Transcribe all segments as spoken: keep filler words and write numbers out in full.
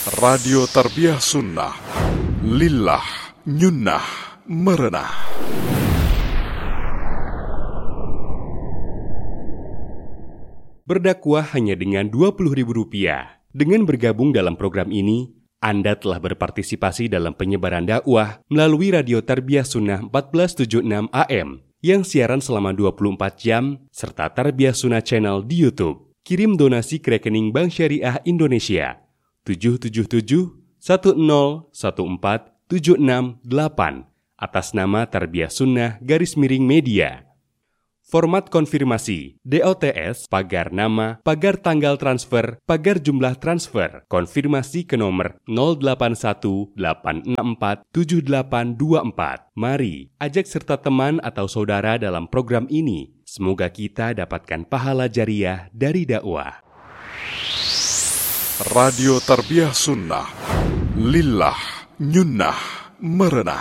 Radio Tarbiyah Sunnah Lillah Nyunnah Merenah. Berdakwah hanya dengan dua puluh ribu rupiah. Dengan bergabung dalam program ini, Anda telah berpartisipasi dalam penyebaran dakwah melalui Radio Tarbiyah Sunnah empat belas tujuh puluh enam A M yang siaran selama dua puluh empat jam serta Tarbiyah Sunnah Channel di YouTube. Kirim donasi ke rekening Bank Syariah Indonesia tujuh tujuh tujuh satu nol satu empat tujuh enam delapan atas nama Tarbiyah Sunnah garis miring media. Format konfirmasi D O T S pagar nama, pagar tanggal transfer, pagar jumlah transfer. Konfirmasi ke nomor nol delapan satu delapan enam empat tujuh delapan dua empat. Mari ajak serta teman atau saudara dalam program ini. Semoga kita dapatkan pahala jariah dari dakwah. Radio Tarbiyah Sunnah Lillah Nyunnah Merenah.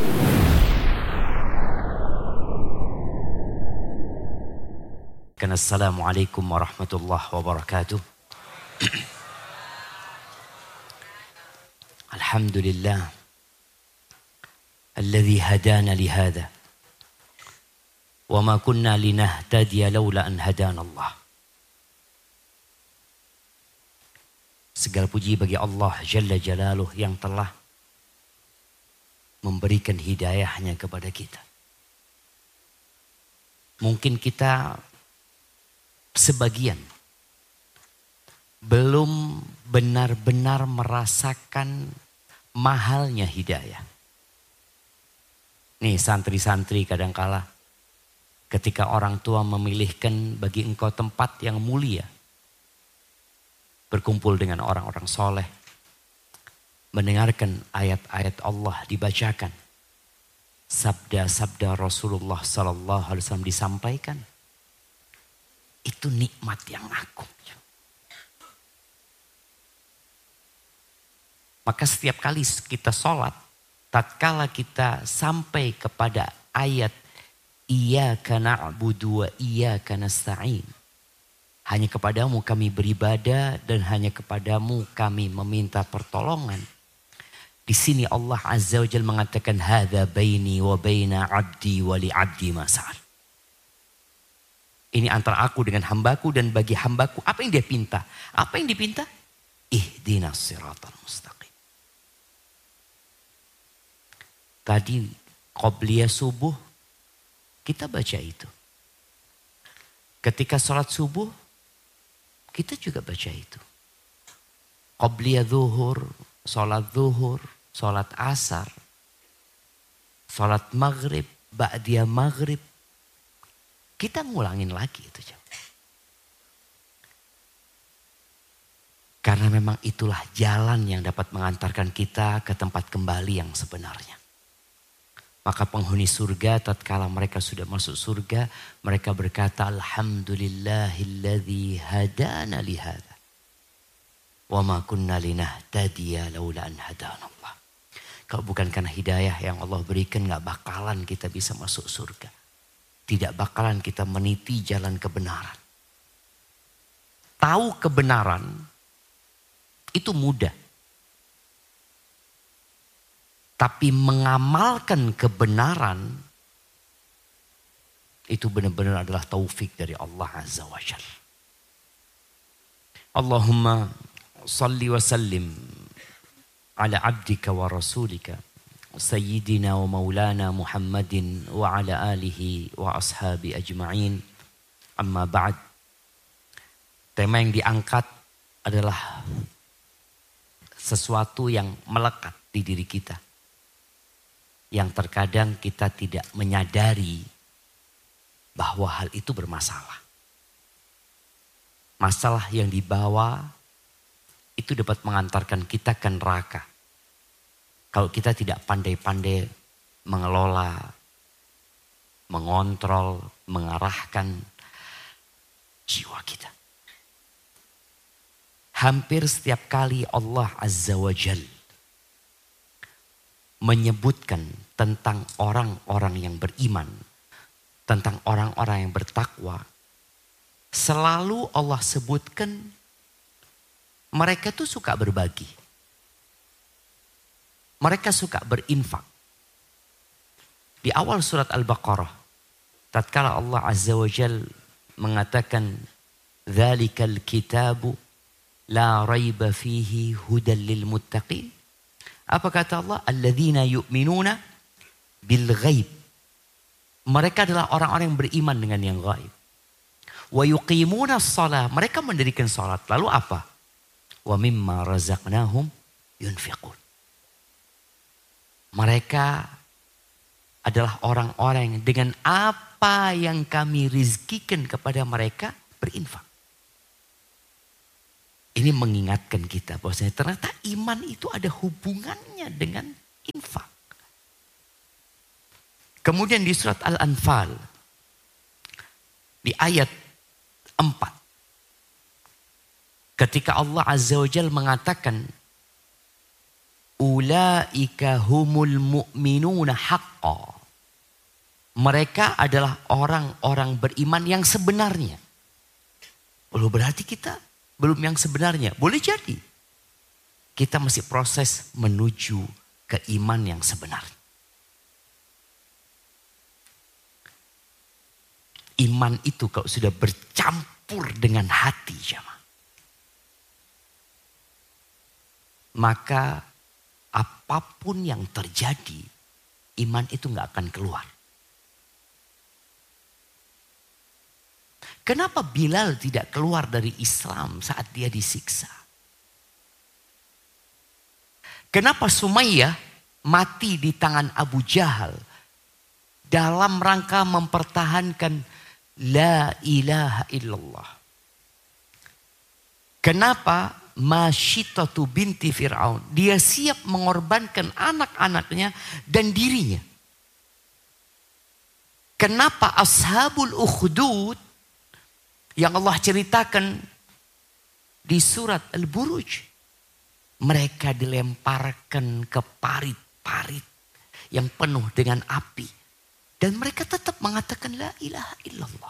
Assalamualaikum warahmatullahi wabarakatuh. Alhamdulillah alladzi hadana lihada wa ma kunna linahtadiya laula an hadana Allah. Segala puji bagi Allah Jalla Jalaluh yang telah memberikan hidayahnya kepada kita. Mungkin kita sebagian belum benar-benar merasakan mahalnya hidayah. Nih santri-santri kadangkala ketika orang tua memilihkan bagi engkau tempat yang mulia, berkumpul dengan orang-orang soleh, mendengarkan ayat-ayat Allah dibacakan, sabda-sabda Rasulullah Sallallahu Alaihi Wasallam disampaikan, itu nikmat yang agung. Maka setiap kali kita sholat, tatkala kita sampai kepada ayat Iyyaka na'budu wa iyyaka nasta'in, hanya kepadamu kami beribadah dan hanya kepadamu kami meminta pertolongan. Di sini Allah Azza wa Jalla mengatakan hadza baini wa baina 'abdi wa li 'abdi ma sa'al. Ini antara aku dengan hambaku dan bagi hambaku apa yang dia pinta? Apa yang dipinta? Ihdinas siratal mustaqim. Tadi qobliyah subuh kita baca itu. Ketika sholat subuh kita juga baca itu. Qobliyah zuhur, sholat zuhur, sholat asar, sholat maghrib, ba'diyah maghrib. Kita ngulangin lagi itu. Karena memang itulah jalan yang dapat mengantarkan kita ke tempat kembali yang sebenarnya. Maka penghuni surga tatkala mereka sudah masuk surga, mereka berkata alhamdulillahilladzi hadana lihada wa ma kunna linahtadiya laula an hadanallah. Kalau bukan karena hidayah yang Allah berikan, gak bakalan kita bisa masuk surga. Tidak bakalan kita meniti jalan kebenaran. Tahu kebenaran itu mudah. Tapi mengamalkan kebenaran itu benar-benar adalah taufik dari Allah Azza wa Jalla. Allahumma salli wa sallim ala abdika wa rasulika Sayyidina wa maulana Muhammadin wa ala alihi wa ashabi ajma'in. Amma ba'd. Tema yang diangkat adalah sesuatu yang melekat di diri kita, yang terkadang kita tidak menyadari bahwa hal itu bermasalah. Masalah yang dibawa itu dapat mengantarkan kita ke neraka. Kalau kita tidak pandai-pandai mengelola, mengontrol, mengarahkan jiwa kita. Hampir setiap kali Allah Azza wa Jalla menyebutkan tentang orang-orang yang beriman, tentang orang-orang yang bertakwa, selalu Allah sebutkan mereka tuh suka berbagi. Mereka suka berinfak. Di awal surat Al-Baqarah, tatkala Allah Azza wa Jal mengatakan, "Dzalikal kitabu la raiba fihi hudan lil muttaqin." Apa kata Allah? Alladzina yu'minuna bil ghaib. Mereka adalah orang-orang yang beriman dengan yang gaib. Wa yuqimuna shalah. Mereka mendirikan salat. Lalu apa? Wa mimma razaqnahum yunfiqun. Mereka adalah orang-orang yang dengan apa yang kami rizkikan kepada mereka berinfak. Ini mengingatkan kita bahwasanya ternyata iman itu ada hubungannya dengan infak. Kemudian di surat Al-Anfal, di ayat empat. Ketika Allah Azza wa Jalla mengatakan, Ulaika humul mu'minuna haqqa. Mereka adalah orang-orang beriman yang sebenarnya. Belum berarti kita belum yang sebenarnya. Boleh jadi. Kita masih proses menuju ke iman yang sebenarnya. Iman itu kalau sudah bercampur dengan hati, jemaah, maka apapun yang terjadi, iman itu nggak akan keluar. Kenapa Bilal tidak keluar dari Islam saat dia disiksa? Kenapa Sumayyah mati di tangan Abu Jahal dalam rangka mempertahankan La ilaha illallah? Kenapa Masyitatu binti Fir'aun, dia siap mengorbankan anak-anaknya dan dirinya? Kenapa Ashabul Ukhdud yang Allah ceritakan di surat Al-Buruj, mereka dilemparkan ke parit-parit yang penuh dengan api dan mereka tetap mengatakan la ilaha illallah?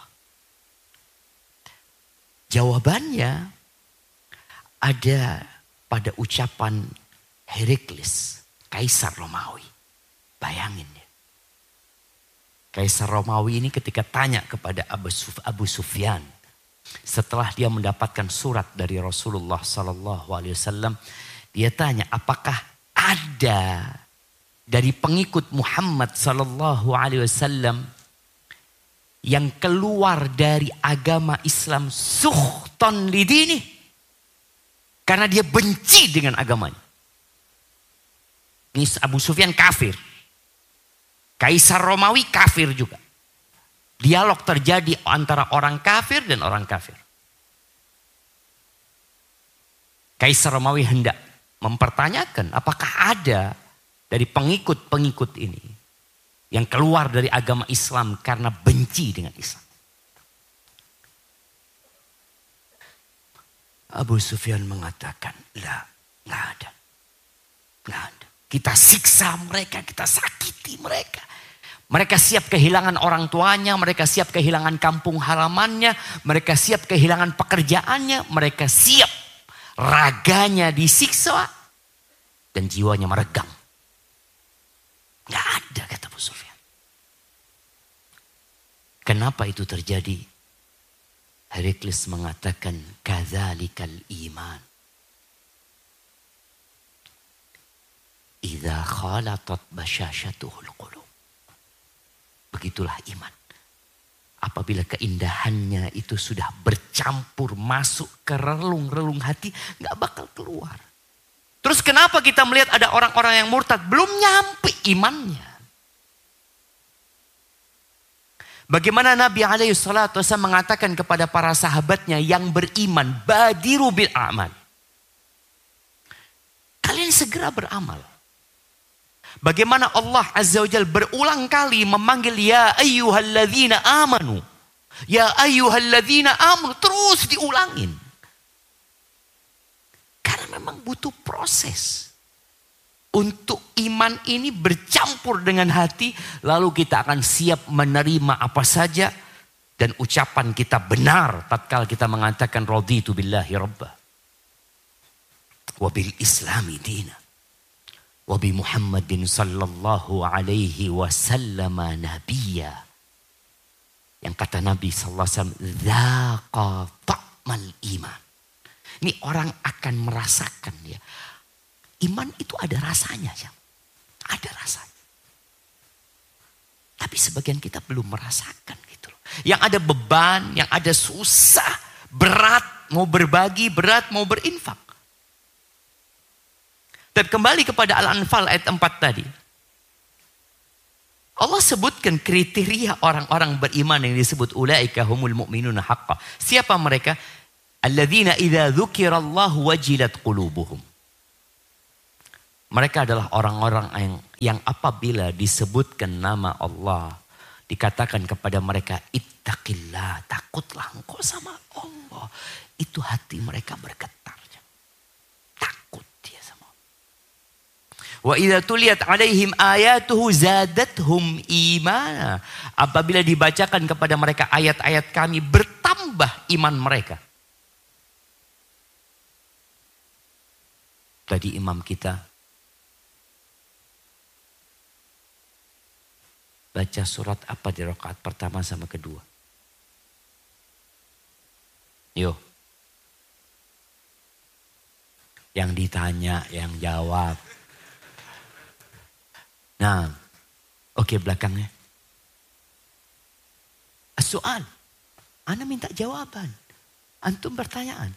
Jawabannya ada pada ucapan Heraklius, Kaisar Romawi. Bayangin ya. Kaisar Romawi ini ketika tanya kepada Abu, Suf, Abu Sufyan, setelah dia mendapatkan surat dari Rasulullah Sallallahu Alaihi Wasallam, dia tanya, apakah ada dari pengikut Muhammad Sallallahu Alaihi Wasallam yang keluar dari agama Islam sukhton lidini, karena dia benci dengan agamanya. Ini Abu Sufyan kafir. Kaisar Romawi kafir juga. Dialog terjadi antara orang kafir dan orang kafir. Kaisar Romawi hendak mempertanyakan apakah ada dari pengikut-pengikut ini yang keluar dari agama Islam karena benci dengan Islam. Abu Sufyan mengatakan, lah, nggak ada, nggak ada. Kita siksa mereka, kita sakiti mereka. Mereka siap kehilangan orang tuanya, mereka siap kehilangan kampung halamannya, mereka siap kehilangan pekerjaannya, mereka siap raganya disiksa dan jiwanya meregang. Nggak ada, kata Abu Sufyan. Kenapa itu terjadi? Heraklius mengatakan, kadzalikal iman. Idza khalatat basyashatuhul qulub. Begitulah iman. Apabila keindahannya itu sudah bercampur masuk ke relung-relung hati, nggak bakal keluar. Terus kenapa kita melihat ada orang-orang yang murtad belum nyampe imannya? Bagaimana Nabi alaihi salatu wasallam mengatakan kepada para sahabatnya yang beriman, badiru bil a'mal. Kalian segera beramal. Bagaimana Allah Azza wa Jalla berulang kali memanggil ya ayyuhalladzina amanu. Ya ayyuhalladzina amanu, terus diulangin. Karena memang butuh proses. Untuk iman ini bercampur dengan hati, lalu kita akan siap menerima apa saja dan ucapan kita benar tatkala kita mengatakan raditu billahi rabbah wa bil islami dina Wa bi Muhammadin sallallahu alaihi wasallam nabiyya. Yang kata Nabi sallallahu alaihi wasallam, "Dzaqa ta'mal iman." Ini orang akan merasakan ya. Iman itu ada rasanya ya. Ada rasanya. Tapi sebagian kita belum merasakan gitu loh. Yang ada beban, yang ada susah, berat, mau berbagi, berat, mau berinfak. Dan kembali kepada Al-Anfal ayat empat tadi. Allah sebutkan kriteria orang-orang beriman yang disebut ulaika humul mu'minuna haqqa. Siapa mereka? Alladzina idza dzukirallahu wajilat qulubuhum. Mereka adalah orang-orang yang, yang apabila disebutkan nama Allah, dikatakan kepada mereka, ittaqillah, takutlah engkau sama Allah. Itu hati mereka bergetar. Takut dia sama Allah. Wa idza tuliyat alaihim ayatuhu zadathum imana. Apabila dibacakan kepada mereka ayat-ayat kami, bertambah iman mereka. Tadi imam kita baca surat apa di rakaat pertama sama kedua? Yo. Yang ditanya, yang jawab. Nah, oke okay, belakangnya. Soal. Ana minta jawaban. Antum pertanyaan.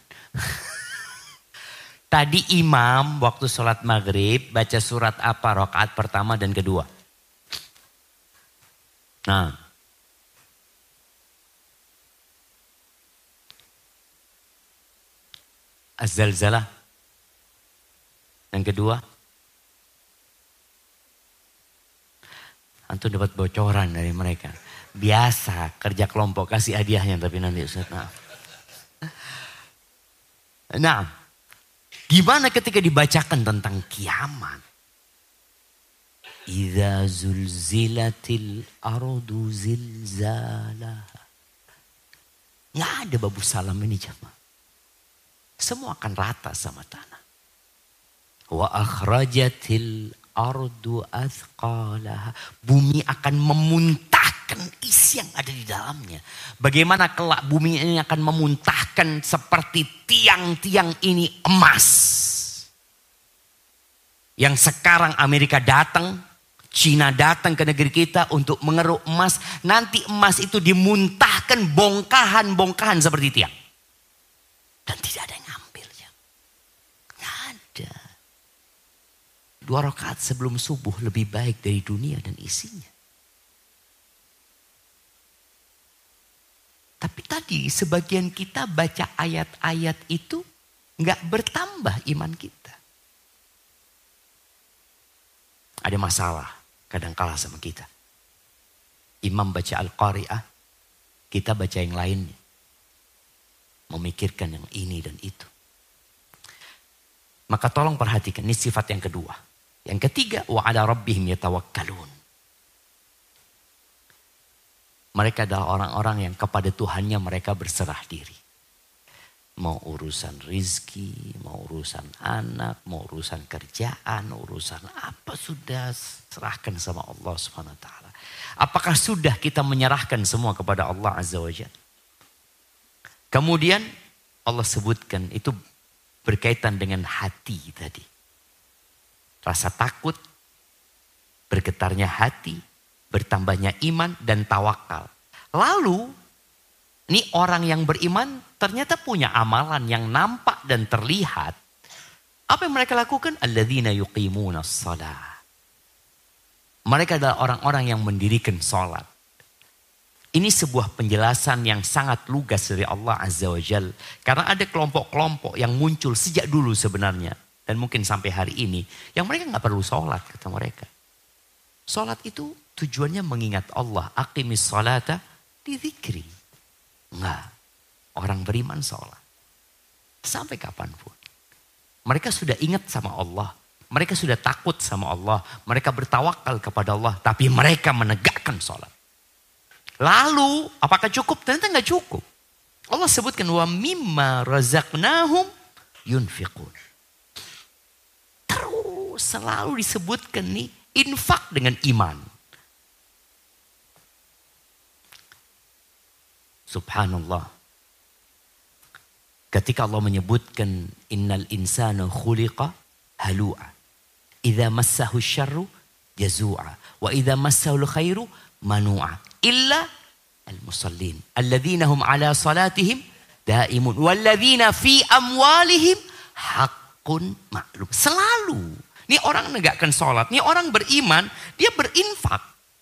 Tadi imam waktu sholat maghrib baca surat apa rakaat pertama dan kedua? Nah. Az-Zalzalah. Yang kedua. Antum dapat bocoran dari mereka. Biasa kerja kelompok kasih hadiahnya tapi nanti Ustaz. Nah. Nah. Gimana ketika dibacakan tentang kiamat? Idza zulzilatil ardu zilzalaha. Nggak ada babu salam ini jemaah. Semua akan rata sama tanah. Wa akhrajatil ardu athqalaha. Bumi akan memuntahkan isi yang ada di dalamnya. Bagaimana kelak bumi ini akan memuntahkan seperti tiang-tiang ini emas. Yang sekarang Amerika datang, Cina datang ke negeri kita untuk mengeruk emas. Nanti emas itu dimuntahkan bongkahan-bongkahan seperti tiang. Dan tidak ada yang ngambilnya. Nggak ada. Dua rakaat sebelum subuh lebih baik dari dunia dan isinya. Tapi tadi sebagian kita baca ayat-ayat itu nggak bertambah iman kita. Ada masalah kadang kalah sama kita. Imam baca Al-Qari'ah, kita baca yang lainnya. Memikirkan yang ini dan itu. Maka tolong perhatikan, ini sifat yang kedua. Yang ketiga, wa ala rabbihim yatawakkalun. Mereka adalah orang-orang yang kepada Tuhannya mereka berserah diri. Mau urusan rizki, mau urusan anak, mau urusan kerjaan, urusan apa sudah serahkan sama Allah subhanahu wa taala. Apakah sudah kita menyerahkan semua kepada Allah azza wa jalla? Kemudian Allah sebutkan itu berkaitan dengan hati tadi. Rasa takut, bergetarnya hati, bertambahnya iman dan tawakal. Lalu, ini orang yang beriman ternyata punya amalan yang nampak dan terlihat. Apa yang mereka lakukan? Alladzina yuqimunas shalah. Mereka adalah orang-orang yang mendirikan sholat. Ini sebuah penjelasan yang sangat lugas dari Allah Azza wa Jal. Karena ada kelompok-kelompok yang muncul sejak dulu sebenarnya. Dan mungkin sampai hari ini. Yang mereka gak perlu sholat kata mereka. Sholat itu tujuannya mengingat Allah. Aqimis sholata di dzikri. Enggak. Orang beriman sholat. Sampai kapanpun. Mereka sudah ingat sama Allah. Mereka sudah takut sama Allah. Mereka bertawakal kepada Allah. Tapi mereka menegakkan sholat. Lalu apakah cukup? Ternyata gak cukup. Allah sebutkan wa mimma razaqnahum yunfiqun. Terus selalu disebutkan nih infak dengan iman. Subhanallah. Ketika Allah menyebutkan innal insana khuliqa halu'a. Idza massahu syarru jazu'a wa idza massahu khairu manu'a. Illa al-musallin alladzina hum ala salatihim daimun walladzina fi amwalihim haqqun ma'lum. Selalu. Ini orang menegakkan salat, ini orang beriman, dia berinfak.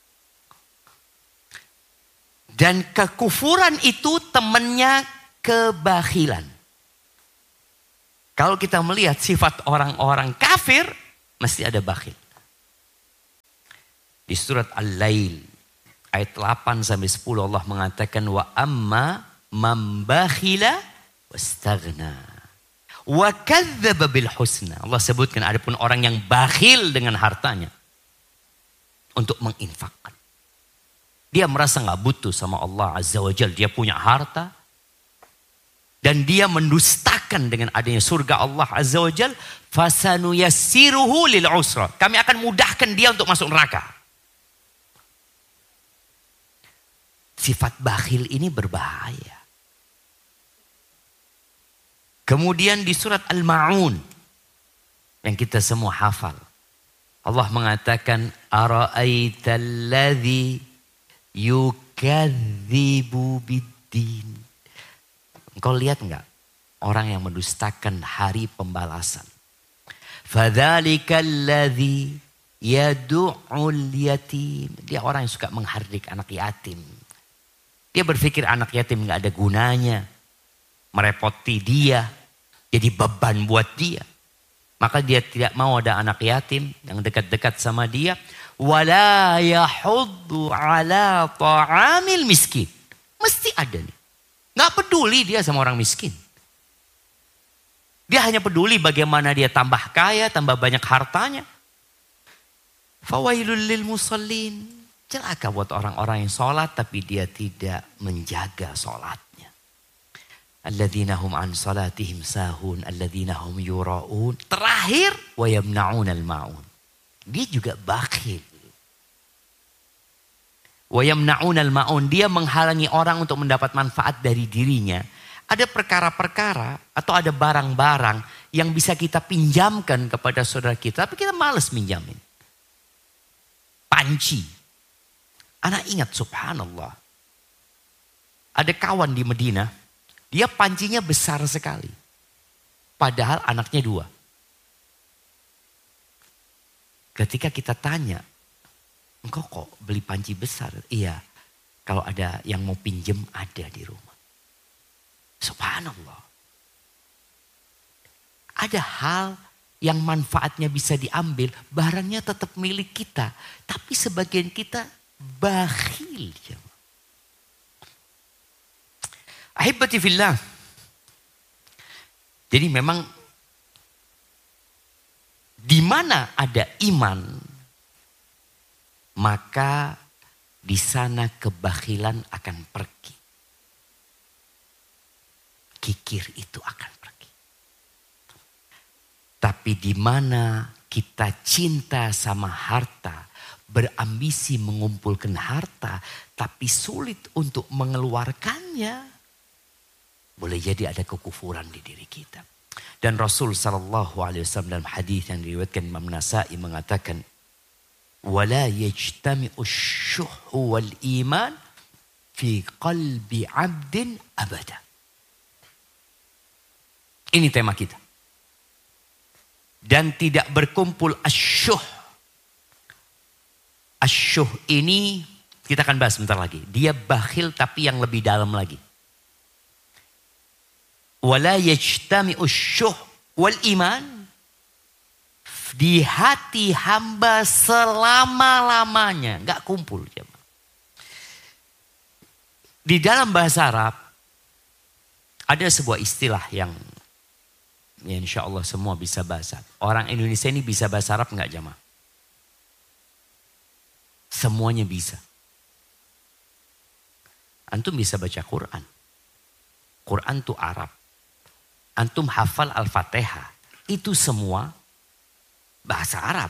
Dan kekufuran itu temannya kebakhilan. Kalau kita melihat sifat orang-orang kafir, mesti ada bakhil. Di surat Al-Lail, ayat delapan sampai sepuluh Allah mengatakan, wa amma man bakhila wastaghna wa kadzdzaba bil husna. Allah sebutkan adapun orang yang bakhil dengan hartanya untuk menginfakkan. Dia merasa nggak butuh sama Allah Azza wa Jalla. Dia punya harta. Dan dia mendustakan dengan adanya surga Allah Azza wa Jalla. Fasanuyassiruhu lil usra. Kami akan mudahkan dia untuk masuk neraka. Sifat bakhil ini berbahaya. Kemudian di surat Al-Ma'un. Yang kita semua hafal. Allah mengatakan. Ara'aital ladzi yukadzibu biddin. Engkau lihat enggak? Orang yang mendustakan hari pembalasan. Fadzalikal ladzi yad'ul yatim. Dia orang yang suka menghardik anak yatim. Dia berpikir anak yatim enggak ada gunanya. Merepoti dia. Jadi beban buat dia. Maka dia tidak mau ada anak yatim yang dekat-dekat sama dia. Wala yahuddu ala ta'amil miskin. Mesti ada nih. Nggak peduli dia sama orang miskin. Dia hanya peduli bagaimana dia tambah kaya, tambah banyak hartanya. Fawailul lil musallin. Celaka buat orang-orang yang sholat tapi dia tidak menjaga sholatnya. Alladzina hum an salatihim sahun. Alladzina hum yura'un. Terakhir, wa yamna'un al-ma'un. Dia juga bakhil. Wa yamna'un al-ma'un. Dia menghalangi orang untuk mendapat manfaat dari dirinya. Ada perkara-perkara atau ada barang-barang yang bisa kita pinjamkan kepada saudara kita. Tapi kita malas minjamin. Panci. Anak ingat subhanallah. Ada kawan di Medina. Dia pancinya besar sekali. Padahal anaknya dua. Ketika kita tanya. Engkau kok beli panci besar? Iya. Kalau ada yang mau pinjem ada di rumah. Subhanallah. Ada hal yang manfaatnya bisa diambil. Barangnya tetap milik kita. Tapi sebagian kita bakhil. Ahibati fillah. Jadi memang di mana ada iman, maka di sana kebakhilan akan pergi. Kikir itu akan pergi. Tapi di mana kita cinta sama harta, berambisi mengumpulkan harta, tapi sulit untuk mengeluarkannya, boleh jadi ada kekufuran di diri kita. Dan Rasul sallallahu alaihi wasallam dalam hadis yang diriwayatkan Imam Nasa'i mengatakan, wala yajtami'u syuhu wal iman fi qalbi 'abdin abada. Ini tema kita. Dan tidak berkumpul asyuh. Asyuh ini kita akan bahas sebentar lagi. Dia bakhil tapi yang lebih dalam lagi. Wala yajtami'u syuh wal iman. Di hati hamba selama-lamanya. Gak kumpul. Di dalam bahasa Arab. Ada sebuah istilah yang. Ya insya Allah semua bisa bahasa. Orang Indonesia ini bisa bahasa Arab gak jamaah? Semuanya bisa. Antum bisa baca Quran. Quran itu Arab. Antum hafal Al-Fatihah. Itu semua bahasa Arab.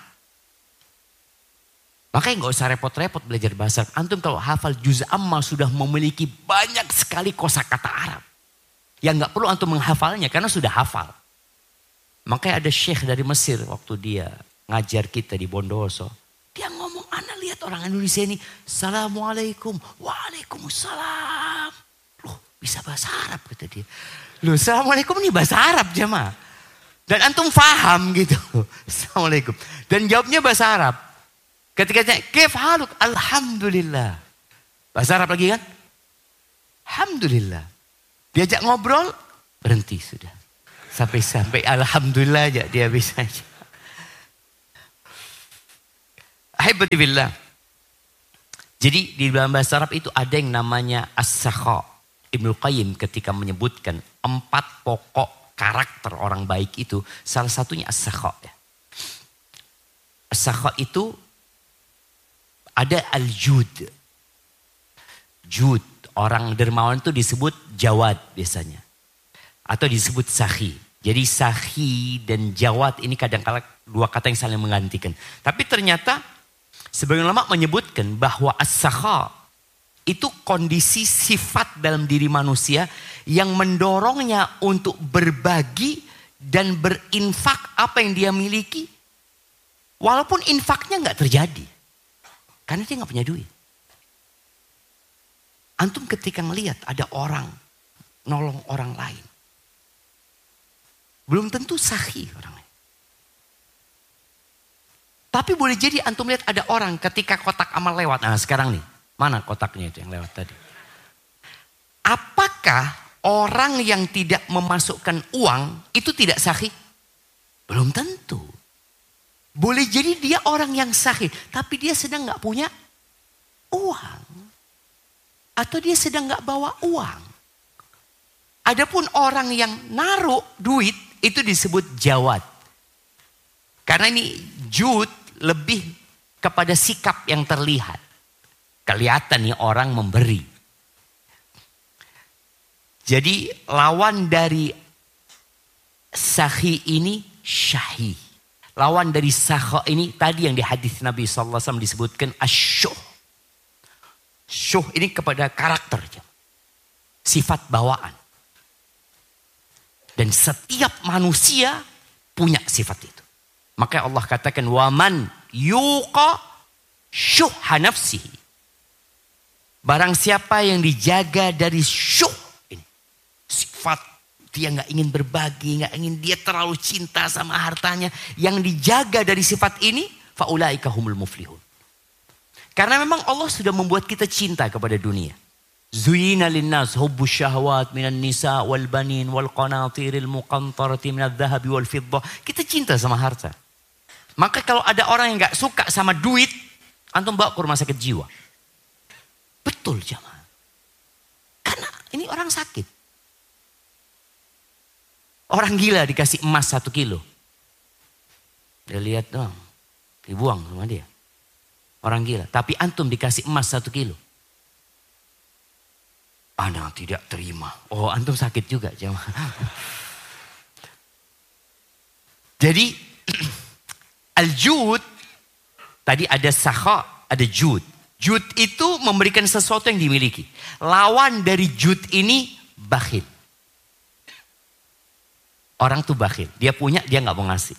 Makanya nggak usah repot-repot belajar bahasa Arab. Antum kalau hafal juz amma sudah memiliki banyak sekali kosakata Arab. Yang nggak perlu antum menghafalnya karena sudah hafal. Makanya ada syekh dari Mesir waktu dia ngajar kita di Bondowoso. Dia ngomong, ana lihat orang Indonesia ini. Assalamualaikum, waalaikumsalam. Loh bisa bahasa Arab kata dia. Loh assalamualaikum ini bahasa Arab jemaah. Dan antum faham gitu. Assalamualaikum. Dan jawabnya bahasa Arab. Ketika tanya, kif haluk? Alhamdulillah. Bahasa Arab lagi kan? Alhamdulillah. Diajak ngobrol, berhenti sudah. Sampai-sampai alhamdulillah aja dia bisa aja. Ahibati billah. Jadi di dalam bahasa Arab itu ada yang namanya as-sakha. Ibnu Qayyim ketika menyebutkan empat pokok karakter orang baik itu, salah satunya as-sakha. As-sakha itu ada al-jud. Jud, orang dermawan itu disebut jawad biasanya. Atau disebut sakhi. Jadi sakhi dan jawad ini kadang-kala dua kata yang saling menggantikan. Tapi ternyata sebagian ulama menyebutkan bahwa as-sakha itu kondisi sifat dalam diri manusia yang mendorongnya untuk berbagi dan berinfak apa yang dia miliki. Walaupun infaknya nggak terjadi. Karena dia nggak punya duit. Antum ketika ngelihat ada orang nolong orang lain. Belum tentu sakhi orangnya. Tapi boleh jadi antum lihat ada orang ketika kotak amal lewat. Nah sekarang nih, mana kotaknya itu yang lewat tadi? Apakah orang yang tidak memasukkan uang itu tidak sakhi? Belum tentu. Boleh jadi dia orang yang sakhi, tapi dia sedang nggak punya uang. Atau dia sedang nggak bawa uang. Adapun orang yang naruh duit itu disebut jawad. Karena ini jud lebih kepada sikap yang terlihat. Kelihatan nih orang memberi. Jadi lawan dari sakhi ini syahi. Lawan dari sakha ini tadi yang di hadis Nabi sallallahu alaihi wasallam disebutkan asyuh. Syuh ini kepada karakter. Sifat bawaan. Dan setiap manusia punya sifat itu. Maka Allah katakan waman yuqa syuhha nafsihi. Barang siapa yang dijaga dari syuh ini. Sifat dia nggak ingin berbagi, nggak ingin, dia terlalu cinta sama hartanya. Yang dijaga dari sifat ini, faulaika humul muflihun. Karena memang Allah sudah membuat kita cinta kepada dunia. Zuyina linnas hubbus syahwat minan nisa wal banin wal qanatiril muqantarati minadh dhahabi wal fiddah. Kita cinta sama harta. Maka kalau ada orang yang nggak suka sama duit, antum bawa ke rumah sakit jiwa. Betul jemaah. Karena ini orang sakit. Orang gila dikasih emas satu kilo. Dia lihat doang. Dibuang sama dia. Orang gila. Tapi antum dikasih emas satu kilo. Ana tidak terima. Oh antum sakit juga. Jadi al-jud. Tadi ada sakha, ada jud. Jud itu memberikan sesuatu yang dimiliki. Lawan dari jud ini bakhil. Orang tuh bakhil. Dia punya, dia gak mau ngasih.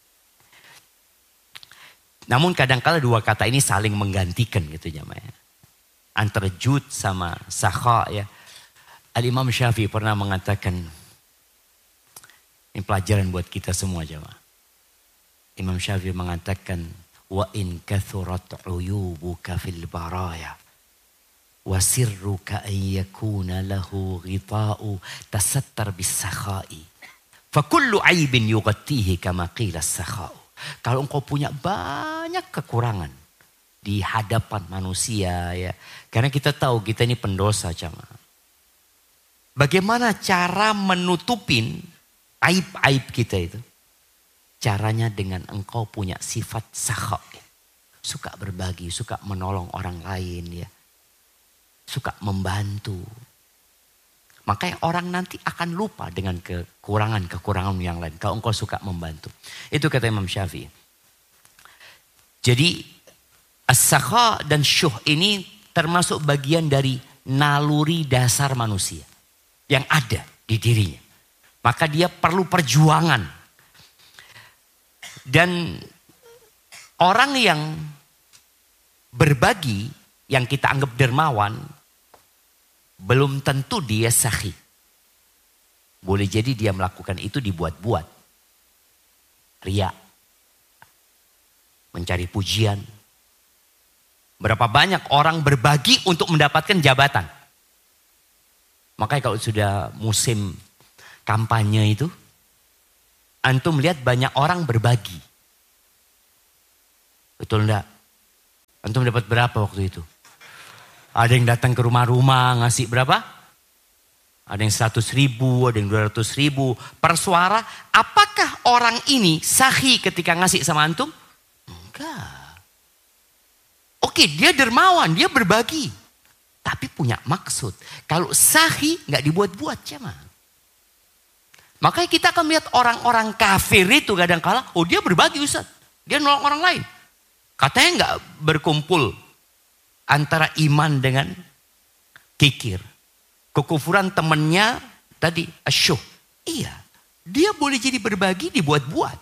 Namun kadang-kala dua kata ini saling menggantikan gitu jamaah. Antara jud sama sakha ya. Al-Imam Syafi'i pernah mengatakan. Ini pelajaran buat kita semua jamaah. Imam Syafi'i mengatakan. Wa in kathurat uyubuka fil baraya. Wa sirruka an yakuna lahu ghita'u tasattar bis sakha'i. Fakullu aibin yughatihi kama qila as-sakha'u. Kalau engkau punya banyak kekurangan di hadapan manusia ya. Karena kita tahu kita ini pendosa jamaah. Bagaimana cara menutupin aib-aib kita itu? Caranya dengan engkau punya sifat sakha. Suka berbagi, suka menolong orang lain ya. Suka membantu. Makanya orang nanti akan lupa dengan kekurangan-kekurangan yang lain. Kalau engkau suka membantu. Itu kata Imam Syafi'i. Jadi as-sakha dan syuh ini termasuk bagian dari naluri dasar manusia yang ada di dirinya. Maka dia perlu perjuangan. Dan orang yang berbagi, yang kita anggap dermawan, belum tentu dia sakhi. Boleh jadi dia melakukan itu dibuat-buat. Riya. Mencari pujian. Berapa banyak orang berbagi untuk mendapatkan jabatan. Makanya kalau sudah musim kampanye itu, antum lihat banyak orang berbagi. Betul enggak? Antum dapat berapa waktu itu? Ada yang datang ke rumah-rumah ngasih berapa? Ada yang seratus ribu, ada yang dua ratus ribu. Per suara, apakah orang ini sahih ketika ngasih sama antum? Enggak. Oke, dia dermawan, dia berbagi. Tapi punya maksud. Kalau sahih nggak dibuat-buat, cuman. Makanya kita akan melihat orang-orang kafir itu kadang-kala, oh dia berbagi Ustaz. Dia nolong orang lain. Katanya nggak berkumpul antara iman dengan kikir. Kekufuran temannya tadi asyuh. Iya, dia boleh jadi berbagi dibuat-buat.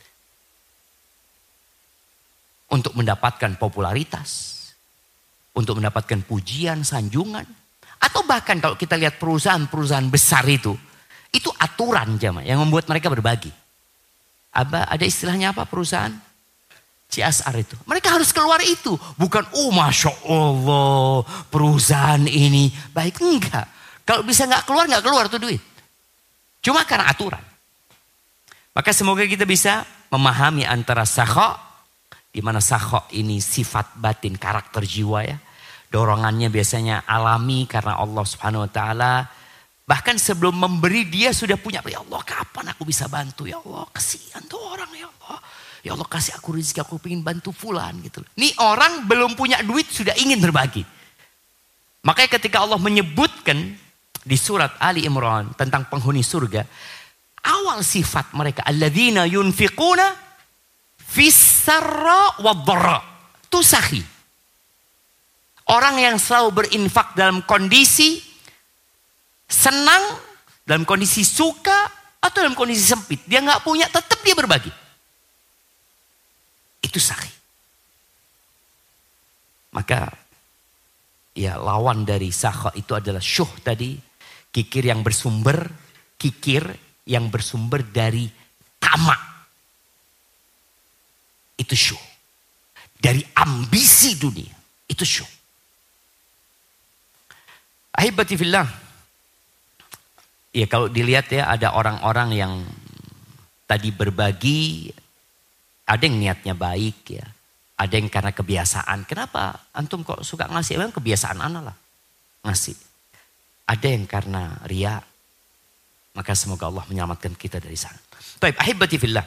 Untuk mendapatkan popularitas. Untuk mendapatkan pujian, sanjungan. Atau bahkan kalau kita lihat perusahaan-perusahaan besar itu. Itu aturan jamaah yang membuat mereka berbagi. Apa, ada istilahnya apa perusahaan? C S R itu. Mereka harus keluar itu. Bukan, oh Masya Allah perusahaan ini baik. Enggak. Kalau bisa nggak keluar, nggak keluar tuh duit. Cuma karena aturan. Maka semoga kita bisa memahami antara sakha. Di mana sakha ini sifat batin, karakter jiwa ya. Dorongannya biasanya alami karena Allah Subhanahu Wa Taala. Bahkan sebelum memberi dia sudah punya. Ya Allah kapan aku bisa bantu ya Allah. Kasihan tuh orang ya Allah. Ya Allah kasih aku rezeki, aku pengen bantu fulan gitu. Nih orang belum punya duit sudah ingin berbagi. Makanya ketika Allah menyebutkan di surat Ali Imran tentang penghuni surga. Awal sifat mereka. Alladzina yunfiquna fis-sarra wad-dharra. Itu sahih. Orang yang selalu berinfak dalam kondisi senang, dalam kondisi suka, atau dalam kondisi sempit. Dia nggak punya, tetap dia berbagi. Itu sahih. Maka ya lawan dari sakha itu adalah syuh tadi. Kikir yang bersumber, kikir yang bersumber dari tamak. Itu syuh. Dari ambisi dunia. Itu syuh. Ahibati fillah. Ya kalau dilihat ya ada orang-orang yang tadi berbagi. Ada yang niatnya baik ya. Ada yang karena kebiasaan. Kenapa antum kok suka ngasih? Memang kebiasaan ana lah. Ngasih. Ada yang karena riya. Maka semoga Allah menyelamatkan kita dari sana. Baik, ahibati fillah.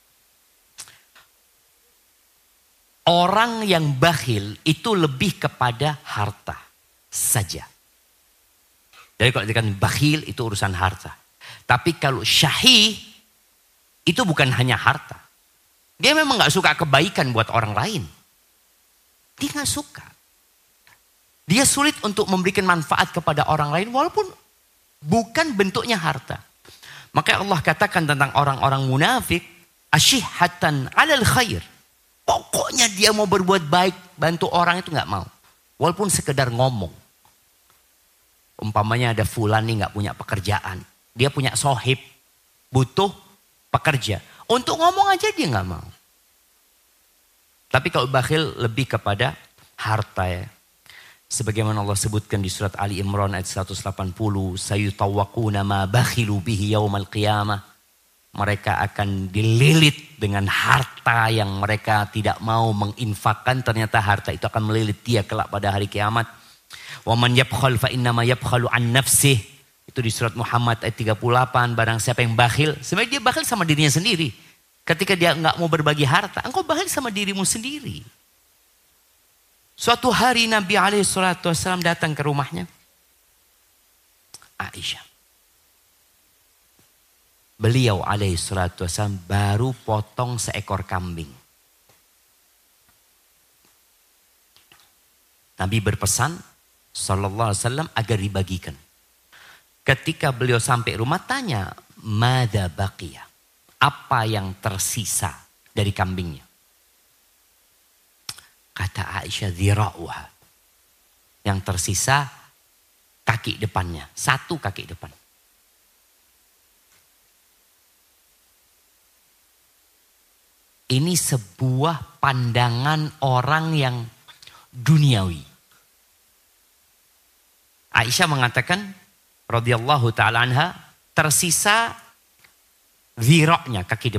Orang yang bakhil itu lebih kepada harta saja. Jadi kalau dikatakan bakhil itu urusan harta. Tapi kalau syahih itu bukan hanya harta. Dia memang gak suka kebaikan buat orang lain. Dia gak suka. Dia sulit untuk memberikan manfaat kepada orang lain walaupun bukan bentuknya harta. Maka Allah katakan tentang orang-orang munafik. Asyihatan alal khair. Pokoknya dia mau berbuat baik, bantu orang itu gak mau. Walaupun sekedar ngomong. Umpamanya ada fulan nih gak punya pekerjaan. Dia punya sohib, butuh pekerja. Untuk ngomong aja dia gak mau. Tapi kalau bakhil lebih kepada harta ya. Sebagaimana Allah sebutkan di surat Ali Imran ayat seratus delapan puluh. Sayutawwaquna ma bakhilu bihi yaumal qiyamah. Mereka akan dililit dengan harta yang mereka tidak mau menginfakkan. Ternyata harta itu akan melilit dia kelak pada hari kiamat. Wa man yabkhal fa innama yabkhalu an nafsih. Itu di surat Muhammad ayat tiga puluh delapan. Barang siapa yang bakhil. Sebenarnya dia bakhil sama dirinya sendiri. Ketika dia nggak mau berbagi harta. Engkau bakhil sama dirimu sendiri. Suatu hari Nabi alaihi salatu wassalam datang ke rumahnya. Aisyah. Beliau alaihi salatu wassalam baru potong seekor kambing. Nabi berpesan sallallahu alaihi wasallam agar dibagikan. Ketika beliau sampai rumah tanya, "Madza baqiya?" Apa yang tersisa dari kambingnya? Kata Aisyah, "Dhira'uha." Yang tersisa kaki depannya, satu kaki depan. Ini sebuah pandangan orang yang duniawi. Aisyah mengatakan radhiyallahu taala anha, tersisa dhira'nya, kaki depan.